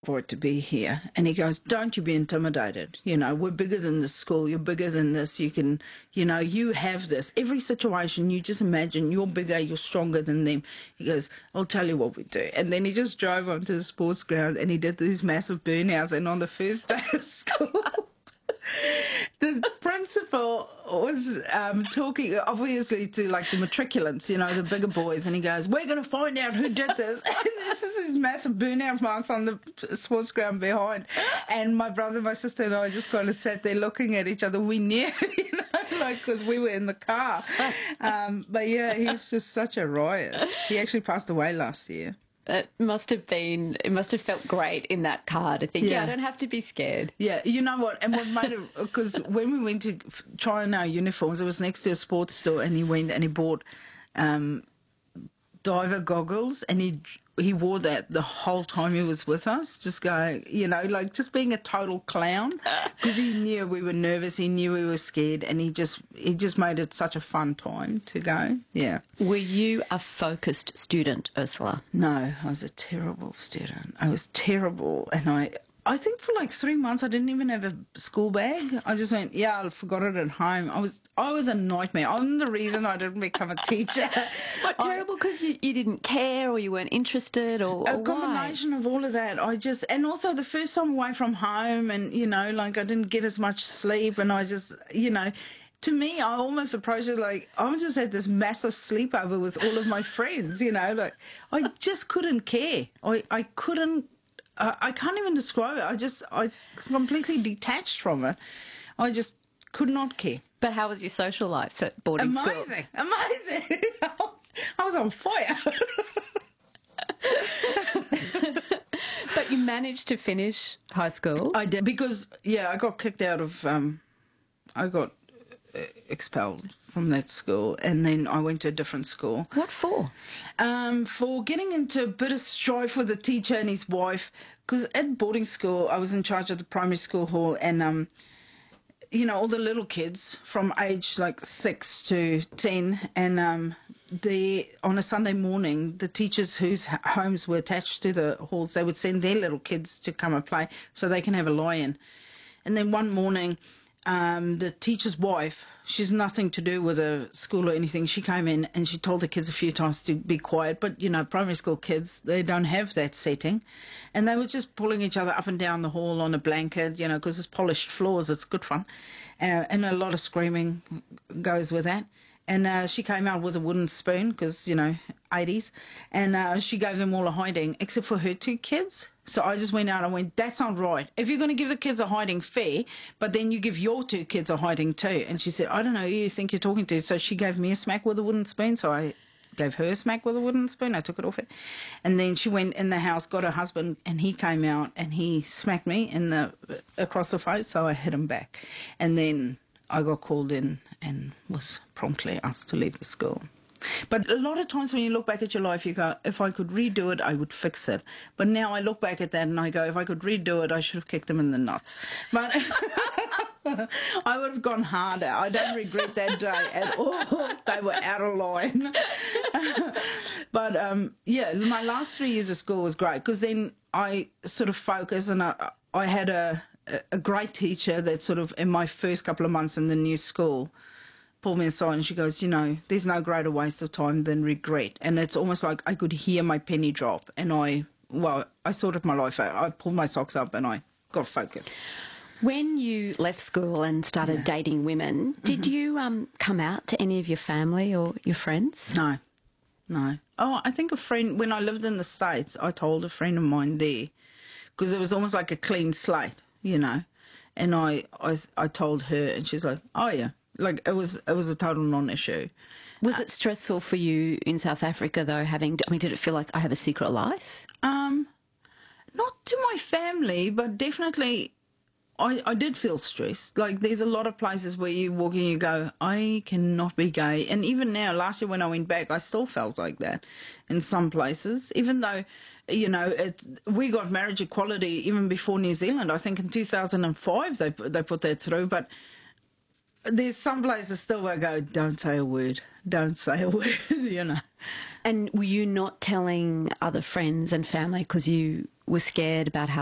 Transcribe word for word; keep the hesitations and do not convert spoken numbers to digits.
for it to be here. And he goes, don't you be intimidated. You know, we're bigger than this school. You're bigger than this. You can, you know, you have this. Every situation, you just imagine you're bigger, you're stronger than them. He goes, I'll tell you what we do. And then he just drove onto the sports ground and he did these massive burnouts. And on the first day of school, the principal was um, talking, obviously, to, like, the matriculants, you know, the bigger boys, and he goes, we're going to find out who did this. And this is these massive burnout marks on the sports ground behind. And my brother, my sister and I just kind of sat there looking at each other. We knew, you know, like, because we were in the car. Um, but, yeah, he's just such a riot. He actually passed away last year. It must have been, it must have felt great in that car to think, yeah, yeah I don't have to be scared. Yeah, you know what? And what made it, because when we went to try on our uniforms, it was next to a sports store, and he went and he bought um, diver goggles, and he he wore that the whole time he was with us, just going, you know, like just being a total clown, because he knew we were nervous, he knew we were scared, and he just he just made it such a fun time to go. Yeah. Were you a focused student, Ursula? No, I was a terrible student. I was terrible, and I. I think for like three months I didn't even have a school bag. I just went, yeah, I forgot it at home. I was I was a nightmare. I'm the reason I didn't become a teacher. What, terrible because you, you didn't care or you weren't interested or, or A combination why? of all of that. I just, and also the first time away from home, and, you know, like I didn't get as much sleep, and I just, you know, to me, I almost approached it like I just had this massive sleepover with all of my friends, you know, like I just couldn't care. I, I couldn't, I, I can't even describe it. I just, I completely detached from it. I just could not care. But how was your social life at boarding school? Amazing, amazing. I, was, I was on fire. But you managed to finish high school? I did, because, yeah, I got kicked out of, um, I got expelled from that school, and then I went to a different school. What for? Um, for getting into a bit of strife with a teacher and his wife, because at boarding school I was in charge of the primary school hall, and um, you know, all the little kids from age like six to ten, and um, the on a Sunday morning, the teachers whose homes were attached to the halls, they would send their little kids to come and play so they can have a lie-in. And then one morning, Um, the teacher's wife, she's nothing to do with a school or anything, she came in and she told the kids a few times to be quiet, but, you know, primary school kids, they don't have that setting, and they were just pulling each other up and down the hall on a blanket, you know, because it's polished floors, it's good fun, uh, and a lot of screaming goes with that. And uh, she came out with a wooden spoon, because, you know, eighties, and uh, she gave them all a hiding, except for her two kids. So I just went out and went, that's not right. If you're going to give the kids a hiding, fair, but then you give your two kids a hiding too. And she said, I don't know who you think you're talking to. So she gave me a smack with a wooden spoon, so I gave her a smack with a wooden spoon. I took it off it. And then she went in the house, got her husband, and he came out and he smacked me in the across the face, so I hit him back. And then I got called in and was promptly asked to leave the school. But a lot of times when you look back at your life, you go, if I could redo it, I would fix it. But now I look back at that and I go, if I could redo it, I should have kicked them in the nuts. But I would have gone harder. I don't regret that day at all. They were out of line. But, um, yeah, my last three years of school was great, because then I sort of focused, and I, I had a, a great teacher that sort of, in my first couple of months in the new school, pulled me aside and she goes, you know, there's no greater waste of time than regret. And it's almost like I could hear my penny drop, and I, well, I sorted my life out. I pulled my socks up and I got focused. When you left school and started yeah. dating women, did mm-hmm. you um, come out to any of your family or your friends? No, no. Oh, I think a friend, when I lived in the States, I told a friend of mine there, because it was almost like a clean slate, you know, and I, I, I told her, and she's like, oh, yeah. Like, it was it was a total non-issue. Was it stressful for you in South Africa, though, having, I mean, did it feel like I have a secret life? Um, not to my family, but definitely I, I did feel stressed. Like, there's a lot of places where you walk in and you go, I cannot be gay. And even now, last year when I went back, I still felt like that in some places, even though, you know, it's, we got marriage equality even before New Zealand. I think in two thousand five they, they put that through, but there's some places still where I go, don't say a word, don't say a word, you know. And were you not telling other friends and family because you were scared about how